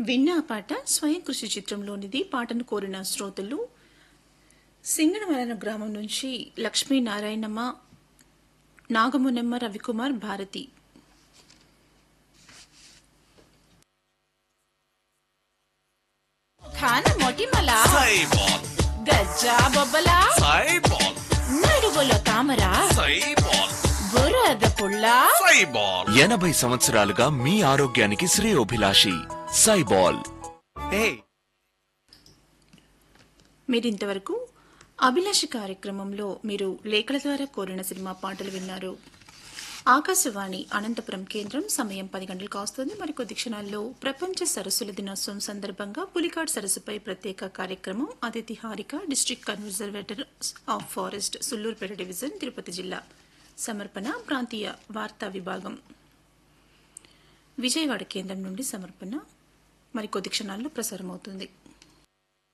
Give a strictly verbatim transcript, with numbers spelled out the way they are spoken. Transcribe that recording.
విన్న ఆ పాట స్వయం కృషి చిత్రంలోనిది. పాటను కోరిన శ్రోతలు సింగనమలన గ్రామం నుంచి లక్ష్మీనారాయణమ్మ, నాగమునమ్మ, రవికుమార్, భారతి. ఖాన మొటిమల సైబాల్ గజ్జా బొబ్బల సైబాల్ నడువులో తామర సైబాల్ బురద పుల్ల సైబాల్ ఎనభై సంవత్సరాలుగా మీ ఆరోగ్యానికి శ్రేయోభిలాషి సైబాల్. మీరింతవరకు అభిలాష కార్యక్రమంలో మీరు లేఖల ద్వారా కోరిన సినిమా పాటలు విన్నారు. ఆకాశవాణి అనంతపురం కేంద్రం సమయం పది గంటలకు వస్తుంది. మరికొద్ది క్షణాల్లో ప్రపంచ సరస్సుల దినోత్సవం సందర్భంగా పులికాట్ సరస్సుపై ప్రత్యేక కార్యక్రమం. అతిథి Harika, district conservator of forest, Sullurpeta division, Tirupati జిల్లా. సమర్పణ ప్రాంతీయ వార్తా విభాగం, విజయవాడ కేంద్రం నుండి సమర్పణ మరికొద్ది క్షణాల్లో ప్రసారమవుతుంది.